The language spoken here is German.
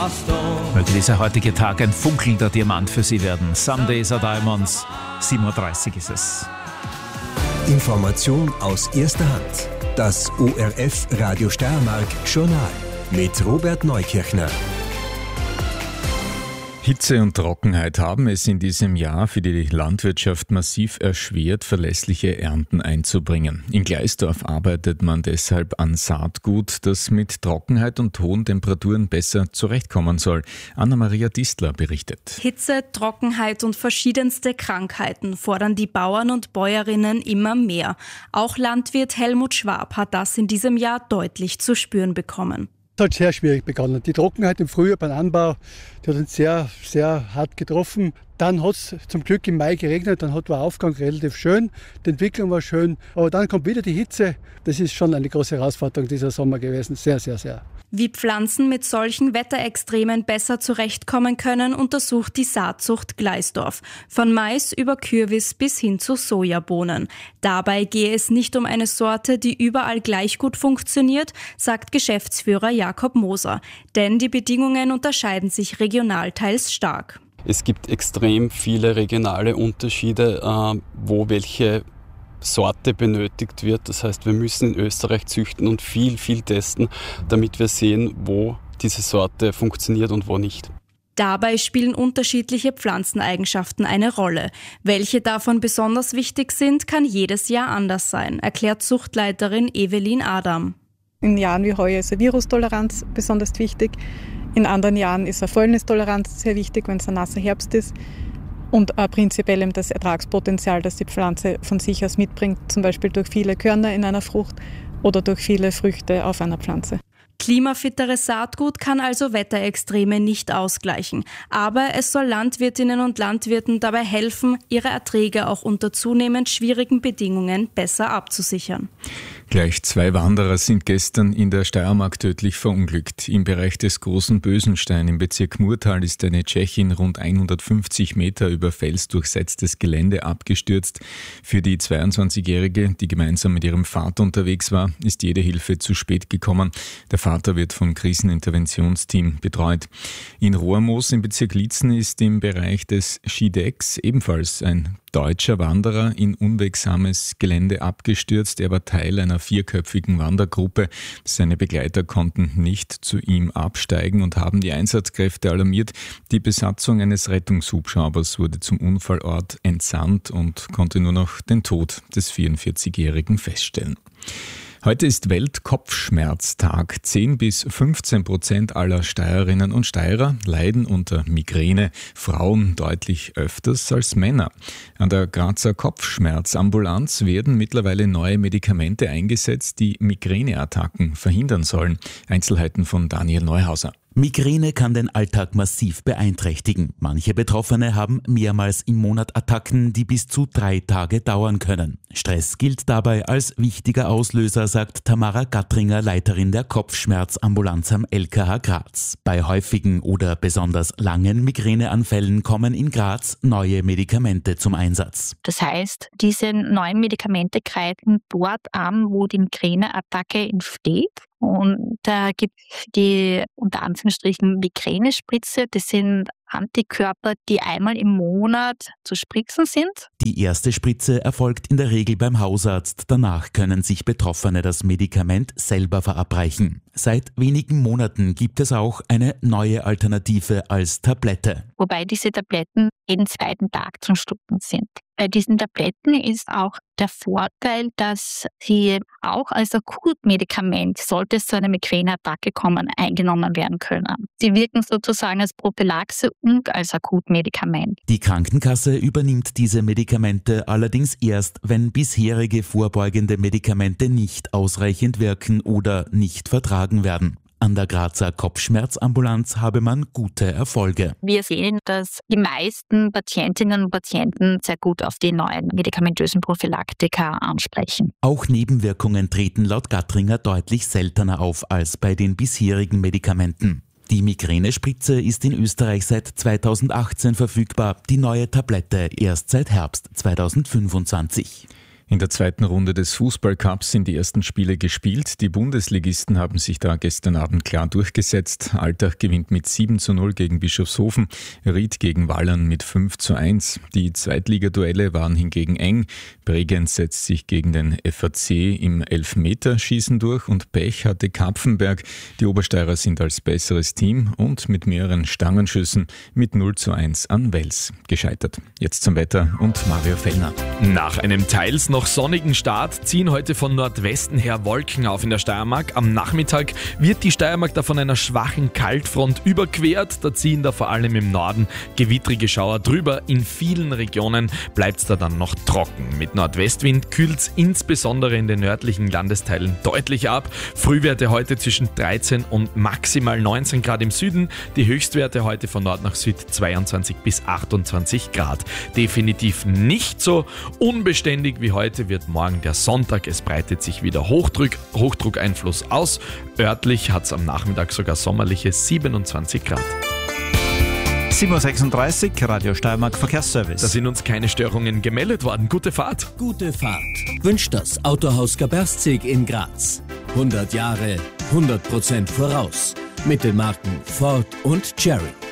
Möge dieser heutige Tag ein funkelnder Diamant für Sie werden. Some days are diamonds. 7:30 Uhr ist es. Information aus erster Hand. Das ORF Radio Steiermark Journal mit Robert Neukirchner. Hitze und Trockenheit haben es in diesem Jahr für die Landwirtschaft massiv erschwert, verlässliche Ernten einzubringen. In Gleisdorf arbeitet man deshalb an Saatgut, das mit Trockenheit und hohen Temperaturen besser zurechtkommen soll. Anna-Maria Distler berichtet. Hitze, Trockenheit und verschiedenste Krankheiten fordern die Bauern und Bäuerinnen immer mehr. Auch Landwirt Helmut Schwab hat das in diesem Jahr deutlich zu spüren bekommen. Es hat sehr schwierig begonnen. Die Trockenheit im Frühjahr beim Anbau, die hat uns sehr, sehr hart getroffen. Dann hat es zum Glück im Mai geregnet, dann war der Aufgang relativ schön, die Entwicklung war schön. Aber dann kommt wieder die Hitze. Das ist schon eine große Herausforderung dieser Sommer gewesen. Sehr, sehr, sehr. Wie Pflanzen mit solchen Wetterextremen besser zurechtkommen können, untersucht die Saatzucht Gleisdorf. Von Mais über Kürbis bis hin zu Sojabohnen. Dabei gehe es nicht um eine Sorte, die überall gleich gut funktioniert, sagt Geschäftsführer Jakob Moser. Denn die Bedingungen unterscheiden sich regional teils stark. Es gibt extrem viele regionale Unterschiede, wo welche Sorte benötigt wird. Das heißt, wir müssen in Österreich züchten und viel testen, damit wir sehen, wo diese Sorte funktioniert und wo nicht. Dabei spielen unterschiedliche Pflanzeneigenschaften eine Rolle. Welche davon besonders wichtig sind, kann jedes Jahr anders sein, erklärt Zuchtleiterin Evelyn Adam. In Jahren wie heuer ist eine Virustoleranz besonders wichtig. In anderen Jahren ist eine Fäulnistoleranz sehr wichtig, wenn es ein nasser Herbst ist. Und prinzipiell eben das Ertragspotenzial, das die Pflanze von sich aus mitbringt, zum Beispiel durch viele Körner in einer Frucht oder durch viele Früchte auf einer Pflanze. Klimafitteres Saatgut kann also Wetterextreme nicht ausgleichen. Aber es soll Landwirtinnen und Landwirten dabei helfen, ihre Erträge auch unter zunehmend schwierigen Bedingungen besser abzusichern. Gleich 2 Wanderer sind gestern in der Steiermark tödlich verunglückt. Im Bereich des Großen Bösenstein im Bezirk Murtal ist eine Tschechin rund 150 Meter über felsdurchsetztes Gelände abgestürzt. Für die 22-Jährige, die gemeinsam mit ihrem Vater unterwegs war, ist jede Hilfe zu spät gekommen. Der Vater wird vom Kriseninterventionsteam betreut. In Rohrmoos im Bezirk Liezen ist im Bereich des Skidecks ebenfalls ein deutscher Wanderer in unwegsames Gelände abgestürzt. Er war Teil einer 4-köpfigen Wandergruppe. Seine Begleiter konnten nicht zu ihm absteigen und haben die Einsatzkräfte alarmiert. Die Besatzung eines Rettungshubschraubers wurde zum Unfallort entsandt und konnte nur noch den Tod des 44-Jährigen feststellen. Heute ist Weltkopfschmerztag. 10-15% aller Steierinnen und Steirer leiden unter Migräne, Frauen deutlich öfters als Männer. An der Grazer Kopfschmerzambulanz werden mittlerweile neue Medikamente eingesetzt, die Migräneattacken verhindern sollen. Einzelheiten von Daniel Neuhauser. Migräne kann den Alltag massiv beeinträchtigen. Manche Betroffene haben mehrmals im Monat Attacken, die bis zu 3 Tage dauern können. Stress gilt dabei als wichtiger Auslöser, sagt Tamara Gattringer, Leiterin der Kopfschmerzambulanz am LKH Graz. Bei häufigen oder besonders langen Migräneanfällen kommen in Graz neue Medikamente zum Einsatz. Das heißt, diese neuen Medikamente greifen dort an, wo die Migräneattacke entsteht. Und da gibt es die unter Anführungsstrichen Migränespritze. Das sind Antikörper, die einmal im Monat zu spritzen sind. Die erste Spritze erfolgt in der Regel beim Hausarzt. Danach können sich Betroffene das Medikament selber verabreichen. Seit wenigen Monaten gibt es auch eine neue Alternative als Tablette. Wobei diese Tabletten jeden 2. Tag zum Schlucken sind. Bei diesen Tabletten ist auch der Vorteil, dass sie auch als Akutmedikament, sollte es zu einer Migräneattacke kommen, eingenommen werden können. Sie wirken sozusagen als Prophylaxe und als Akutmedikament. Die Krankenkasse übernimmt diese Medikamente allerdings erst, wenn bisherige vorbeugende Medikamente nicht ausreichend wirken oder nicht vertragen werden. An der Grazer Kopfschmerzambulanz habe man gute Erfolge. Wir sehen, dass die meisten Patientinnen und Patienten sehr gut auf die neuen medikamentösen Prophylaktika ansprechen. Auch Nebenwirkungen treten laut Gattringer deutlich seltener auf als bei den bisherigen Medikamenten. Die Migränespritze ist in Österreich seit 2018 verfügbar, die neue Tablette erst seit Herbst 2025. In der zweiten Runde des Fußballcups sind die ersten Spiele gespielt. Die Bundesligisten haben sich da gestern Abend klar durchgesetzt. Altach gewinnt mit 7:0 gegen Bischofshofen, Ried gegen Wallern mit 5:1. Die Zweitligaduelle waren hingegen eng. Bregenz setzt sich gegen den FAC im Elfmeterschießen durch und Pech hatte Kapfenberg. Die Obersteirer sind als besseres Team und mit mehreren Stangenschüssen mit 0:1 an Wels gescheitert. Jetzt zum Wetter und Mario Fellner. Nach einem teils noch sonnigen Start ziehen heute von Nordwesten her Wolken auf in der Steiermark. Am Nachmittag wird die Steiermark da von einer schwachen Kaltfront überquert. Da ziehen da vor allem im Norden gewittrige Schauer drüber. In vielen Regionen bleibt es da dann noch trocken. Mit Nordwestwind kühlt es insbesondere in den nördlichen Landesteilen deutlich ab. Frühwerte heute zwischen 13 und maximal 19 Grad im Süden. Die Höchstwerte heute von Nord nach Süd 22 bis 28 Grad. Definitiv nicht so unbeständig wie heute wird morgen der Sonntag. Es breitet sich wieder Hochdruckeinfluss aus. Örtlich hat es am Nachmittag sogar sommerliche 27 Grad. 7:36 Uhr, Radio Steiermark Verkehrsservice. Da sind uns keine Störungen gemeldet worden. Gute Fahrt. Gute Fahrt wünscht das Autohaus Gaberzig in Graz. 100 Jahre, 100% voraus. Mit den Marken Ford und Cherry.